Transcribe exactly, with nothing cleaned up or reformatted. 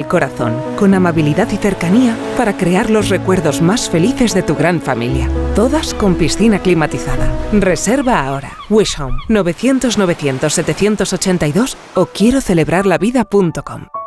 corazón, con amabilidad y cercanía para crear los recuerdos más felices de tu gran familia. Todas con piscina climatizada. Reserva ahora. Wish Home, novecientos novecientos setecientos ochenta y dos o quiero celebrar la vida punto com.